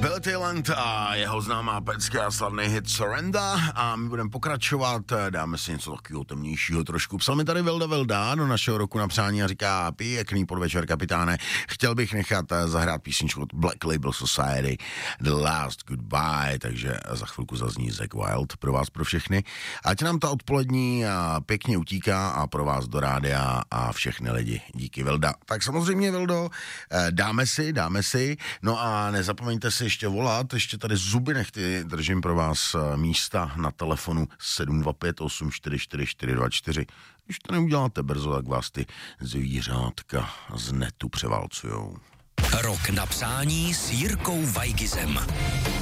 Bill Talent a jeho známá pecka a slavný hit Surrender a my budeme pokračovat, dáme si něco takového temnějšího trošku. Psal mi tady Vilda do našeho roku na přání a říká: pěkný podvečer, kapitáne, chtěl bych nechat zahrát písničku od Black Label Society The Last Goodbye, takže za chvilku zazní Zakk Wylde pro vás, pro všechny. Ať nám ta odpolední pěkně utíká a pro vás do rádia a všechny lidi. Díky, Vilda. Tak samozřejmě, Vildo, dáme si, no a nezapomeňte si ještě volat, ještě tady zuby nechty, držím pro vás místa na telefonu 725 844 424. Když to neuděláte brzo, tak vás ty zvířátka z netu převálcujou. Rok na přání s Jirkou Weigizem.